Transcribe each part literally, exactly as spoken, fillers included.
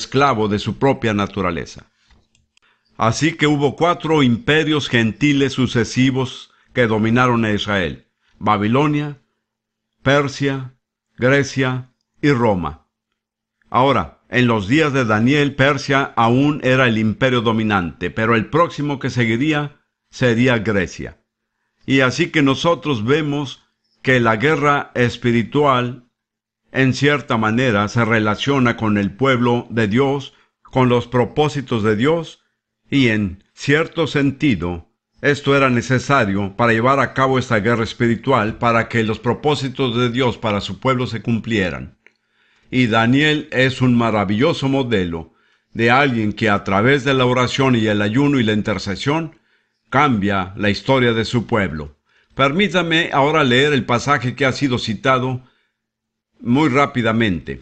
esclavo de su propia naturaleza. Así que hubo cuatro imperios gentiles sucesivos que dominaron a Israel: Babilonia, Persia, Grecia y Roma. Ahora, en los días de Daniel, Persia aún era el imperio dominante, pero el próximo que seguiría sería Grecia. Y así que nosotros vemos que la guerra espiritual, en cierta manera, se relaciona con el pueblo de Dios, con los propósitos de Dios, y en cierto sentido, esto era necesario para llevar a cabo esta guerra espiritual, para que los propósitos de Dios para su pueblo se cumplieran. Y Daniel es un maravilloso modelo de alguien que a través de la oración y el ayuno y la intercesión cambia la historia de su pueblo. Permítame ahora leer el pasaje que ha sido citado muy rápidamente.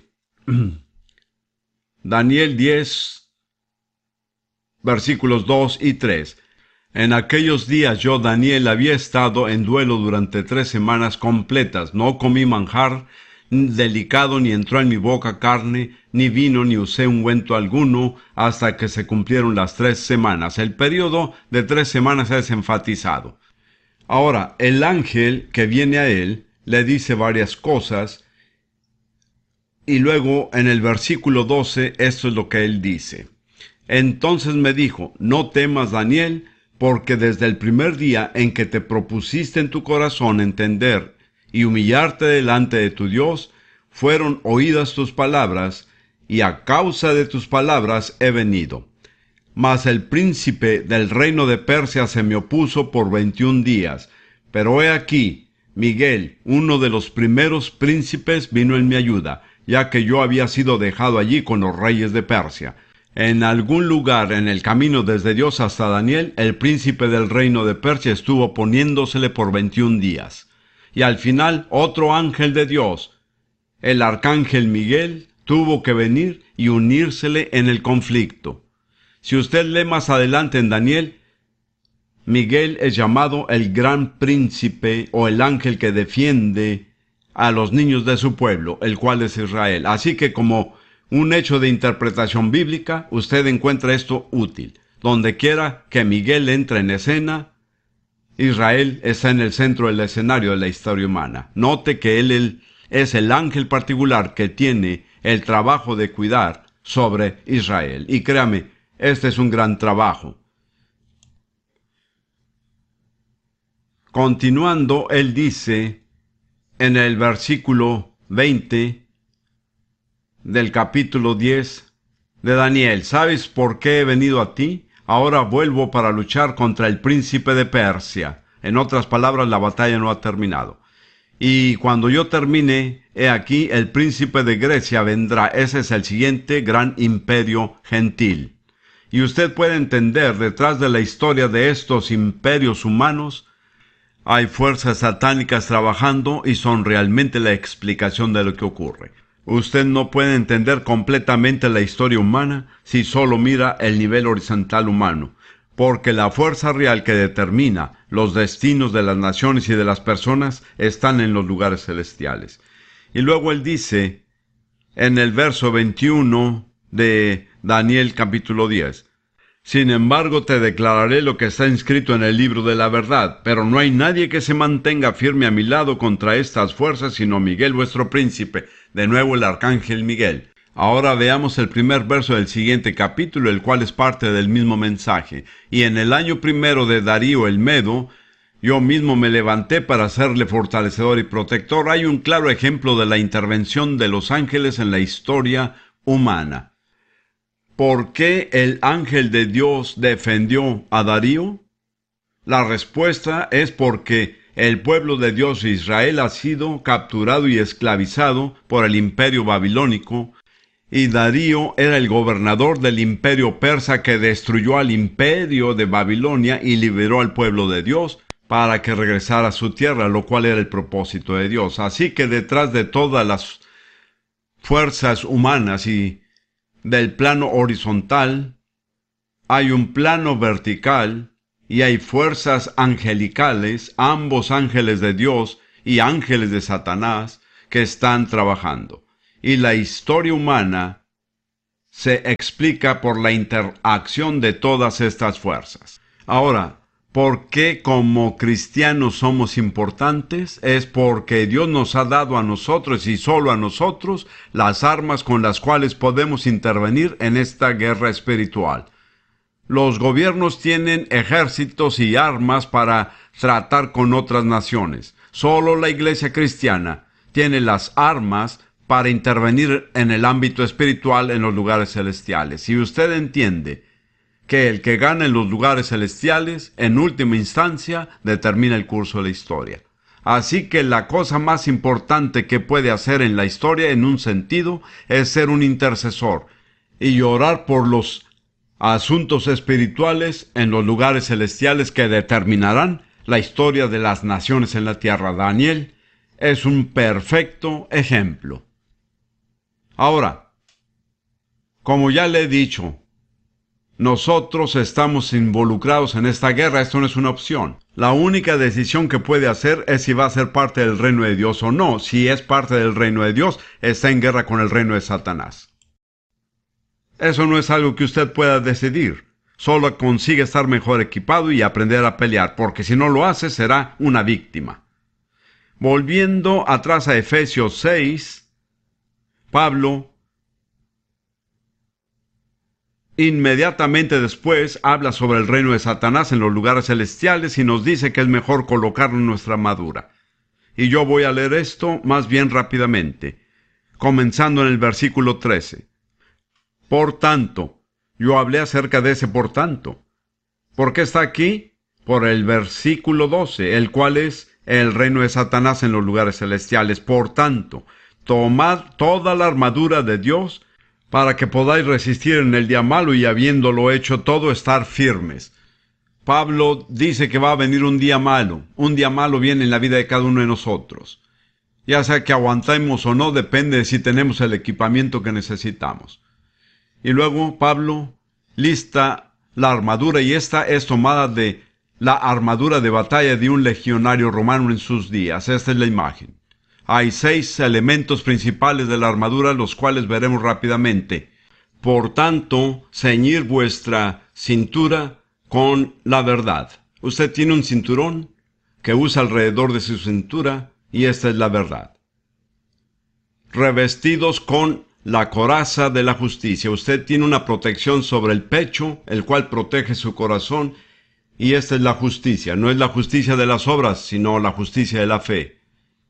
Daniel diez, versículos dos y tres. En aquellos días yo, Daniel, había estado en duelo durante tres semanas completas. No comí manjar delicado, ni entró en mi boca carne, ni vino, ni usé ungüento alguno, hasta que se cumplieron las tres semanas. El periodo de tres semanas es enfatizado. Ahora, el ángel que viene a él le dice varias cosas, y luego en el versículo doce, esto es lo que él dice. Entonces me dijo: no temas, Daniel, porque desde el primer día en que te propusiste en tu corazón entender y humillarte delante de tu Dios, fueron oídas tus palabras, y a causa de tus palabras he venido. Mas el príncipe del reino de Persia se me opuso por veintiún días, pero he aquí, Miguel, uno de los primeros príncipes, vino en mi ayuda, ya que yo había sido dejado allí con los reyes de Persia. En algún lugar en el camino desde Dios hasta Daniel, el príncipe del reino de Persia estuvo poniéndosele por veintiún días. Y al final, otro ángel de Dios, el arcángel Miguel, tuvo que venir y unírsele en el conflicto. Si usted lee más adelante en Daniel, Miguel es llamado el gran príncipe o el ángel que defiende a los niños de su pueblo, el cual es Israel. Así que como un hecho de interpretación bíblica, usted encuentra esto útil. Donde quiera que Miguel entre en escena, Israel está en el centro del escenario de la historia humana. Note que él, él es el ángel particular que tiene el trabajo de cuidar sobre Israel. Y créame, este es un gran trabajo. Continuando, él dice en el versículo veinte del capítulo diez de Daniel: ¿sabes por qué he venido a ti? Ahora vuelvo para luchar contra el príncipe de Persia. En otras palabras, la batalla no ha terminado. Y cuando yo termine, he aquí, el príncipe de Grecia vendrá. Ese es el siguiente gran imperio gentil. Y usted puede entender, detrás de la historia de estos imperios humanos, hay fuerzas satánicas trabajando y son realmente la explicación de lo que ocurre. Usted no puede entender completamente la historia humana si solo mira el nivel horizontal humano, porque la fuerza real que determina los destinos de las naciones y de las personas están en los lugares celestiales. Y luego él dice, en el verso veintiuno de Daniel capítulo diez, sin embargo te declararé lo que está inscrito en el libro de la verdad, pero no hay nadie que se mantenga firme a mi lado contra estas fuerzas, sino Miguel vuestro príncipe. De nuevo el arcángel Miguel. Ahora veamos el primer verso del siguiente capítulo, el cual es parte del mismo mensaje. Y en el año primero de Darío el Medo, yo mismo me levanté para serle fortalecedor y protector. Hay un claro ejemplo de la intervención de los ángeles en la historia humana. ¿Por qué el ángel de Dios defendió a Darío? La respuesta es porque el pueblo de Dios, Israel, ha sido capturado y esclavizado por el imperio babilónico, y Darío era el gobernador del imperio persa que destruyó al imperio de Babilonia y liberó al pueblo de Dios para que regresara a su tierra, lo cual era el propósito de Dios. Así que detrás de todas las fuerzas humanas y del plano horizontal, hay un plano vertical y hay fuerzas angelicales, ambos ángeles de Dios y ángeles de Satanás, que están trabajando. Y la historia humana se explica por la interacción de todas estas fuerzas. Ahora, ¿por qué como cristianos somos importantes? Es porque Dios nos ha dado a nosotros y solo a nosotros las armas con las cuales podemos intervenir en esta guerra espiritual. Los gobiernos tienen ejércitos y armas para tratar con otras naciones. Solo la iglesia cristiana tiene las armas para intervenir en el ámbito espiritual en los lugares celestiales. Si usted entiende que el que gana en los lugares celestiales, en última instancia, determina el curso de la historia. Así que la cosa más importante que puede hacer en la historia, en un sentido, es ser un intercesor y orar por los asuntos espirituales en los lugares celestiales que determinarán la historia de las naciones en la tierra. Daniel es un perfecto ejemplo. Ahora, como ya le he dicho, nosotros estamos involucrados en esta guerra. Esto no es una opción. La única decisión que puede hacer es si va a ser parte del reino de Dios o no. Si es parte del reino de Dios, está en guerra con el reino de Satanás. Eso no es algo que usted pueda decidir. Solo consigue estar mejor equipado y aprender a pelear, porque si no lo hace, será una víctima. Volviendo atrás a Efesios seis, Pablo inmediatamente después habla sobre el reino de Satanás en los lugares celestiales y nos dice que es mejor colocarlo en nuestra armadura. Y yo voy a leer esto más bien rápidamente, comenzando en el versículo trece. Por tanto, yo hablé acerca de ese por tanto. ¿Por qué está aquí? Por el versículo doce, el cual es el reino de Satanás en los lugares celestiales. Por tanto, tomad toda la armadura de Dios para que podáis resistir en el día malo y habiéndolo hecho todo, estar firmes. Pablo dice que va a venir un día malo. Un día malo viene en la vida de cada uno de nosotros. Ya sea que aguantemos o no, depende de si tenemos el equipamiento que necesitamos. Y luego Pablo lista la armadura, y esta es tomada de la armadura de batalla de un legionario romano en sus días. Esta es la imagen. Hay seis elementos principales de la armadura, los cuales veremos rápidamente. Por tanto, ceñir vuestra cintura con la verdad. Usted tiene un cinturón que usa alrededor de su cintura, y esta es la verdad. Revestidos con la coraza de la justicia. Usted tiene una protección sobre el pecho, el cual protege su corazón, y esta es la justicia. No es la justicia de las obras, sino la justicia de la fe.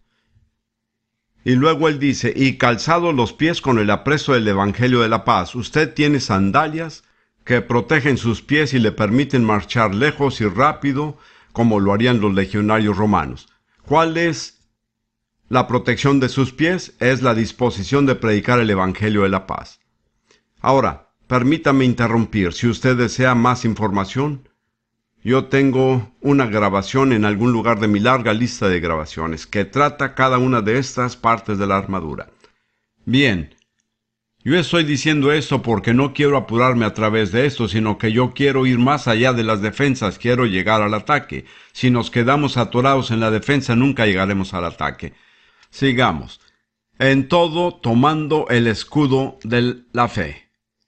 Y luego él dice, y calzados los pies con el apresto del evangelio de la paz. Usted tiene sandalias que protegen sus pies y le permiten marchar lejos y rápido, como lo harían los legionarios romanos. ¿Cuál es la protección de sus pies? Es la disposición de predicar el evangelio de la paz. Ahora, permítame interrumpir. Si usted desea más información, yo tengo una grabación en algún lugar de mi larga lista de grabaciones que trata cada una de estas partes de la armadura. Bien, yo estoy diciendo esto porque no quiero apurarme a través de esto, sino que yo quiero ir más allá de las defensas, quiero llegar al ataque. Si nos quedamos atorados en la defensa, nunca llegaremos al ataque. Sigamos. En todo, tomando el escudo de la fe.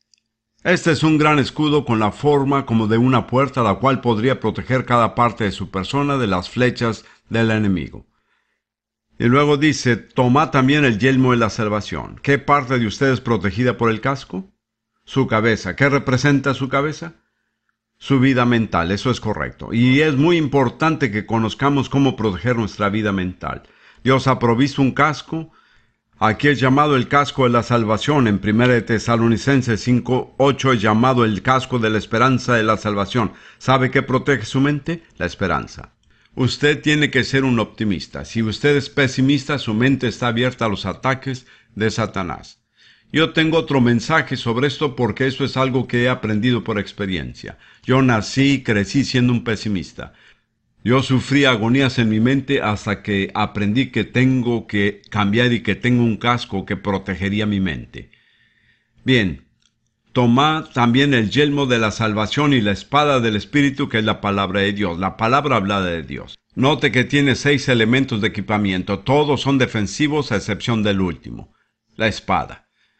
Este es un gran escudo con la forma como de una puerta, la cual podría proteger cada parte de su persona de las flechas del enemigo. Y luego dice, tomad también el yelmo de la salvación. ¿Qué parte de usted es protegida por el casco? Su cabeza. ¿Qué representa su cabeza? Su vida mental, eso es correcto. Y es muy importante que conozcamos cómo proteger nuestra vida mental. Dios ha provisto un casco. Aquí es llamado el casco de la salvación. En primera de Tesalonicenses cinco ocho es llamado el casco de la esperanza de la salvación. ¿Sabe qué protege su mente? La esperanza. Usted tiene que ser un optimista. Si usted es pesimista, su mente está abierta a los ataques de Satanás. Yo tengo otro mensaje sobre esto porque eso es algo que he aprendido por experiencia. Yo nací y crecí siendo un pesimista. Yo sufrí agonías en mi mente hasta que aprendí que tengo que cambiar y que tengo un casco que protegería mi mente. Bien, tomad también el yelmo de la salvación y la espada del Espíritu, que es la palabra de Dios, la palabra hablada de Dios. Note que tiene seis elementos de equipamiento, todos son defensivos a excepción del último, la espada.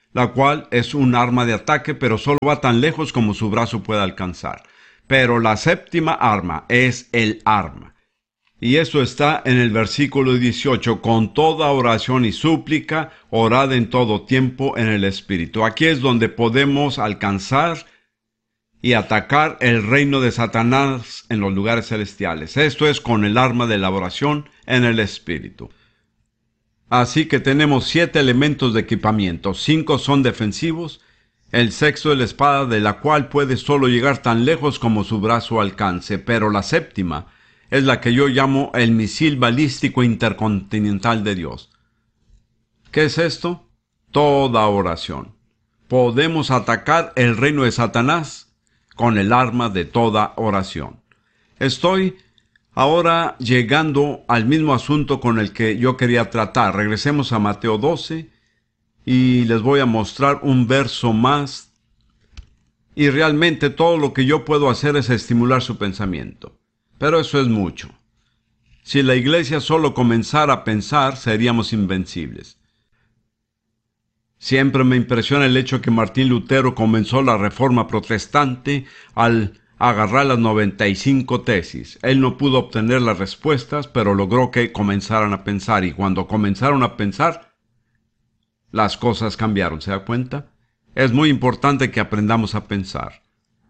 la cual es un arma de ataque, pero solo va tan lejos como su brazo puede alcanzar. Pero la séptima arma es el arma. Y eso está en el versículo dieciocho, con toda oración y súplica, orad en todo tiempo en el Espíritu. Aquí es donde podemos alcanzar y atacar el reino de Satanás en los lugares celestiales. Esto es con el arma de la oración en el Espíritu. Así que tenemos siete elementos de equipamiento. Cinco son defensivos. El sexto es la espada, de la cual puede solo llegar tan lejos como su brazo alcance. Pero la séptima es la que yo llamo el misil balístico intercontinental de Dios. ¿Qué es esto? Toda oración. Podemos atacar el reino de Satanás con el arma de toda oración. Estoy ahora llegando al mismo asunto con el que yo quería tratar. Regresemos a Mateo doce y les voy a mostrar un verso más. Y realmente todo lo que yo puedo hacer es estimular su pensamiento. Pero eso es mucho. Si la iglesia solo comenzara a pensar, seríamos invencibles. Siempre me impresiona el hecho que Martín Lutero comenzó la Reforma Protestante al agarrar las noventa y cinco tesis. Él no pudo obtener las respuestas, pero logró que comenzaran a pensar. Y cuando comenzaron a pensar, las cosas cambiaron. ¿Se da cuenta? Es muy importante que aprendamos a pensar.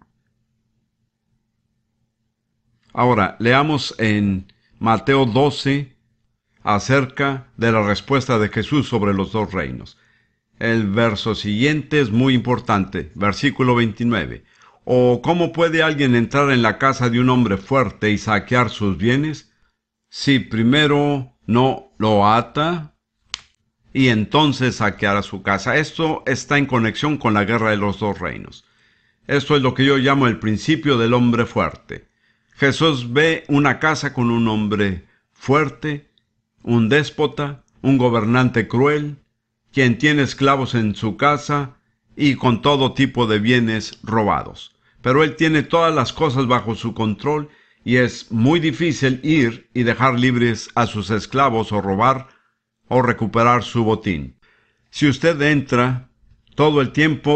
Ahora, leamos en Mateo doce acerca de la respuesta de Jesús sobre los dos reinos. El verso siguiente es muy importante, versículo veintinueve. ¿O cómo puede alguien entrar en la casa de un hombre fuerte y saquear sus bienes, si primero no lo ata y entonces saqueará su casa? Esto está en conexión con la guerra de los dos reinos. Esto es lo que yo llamo el principio del hombre fuerte. Jesús ve una casa con un hombre fuerte, un déspota, un gobernante cruel, quien tiene esclavos en su casa y con todo tipo de bienes robados. Pero él tiene todas las cosas bajo su control y es muy difícil ir y dejar libres a sus esclavos o robar o recuperar su botín. Si usted entra todo el tiempo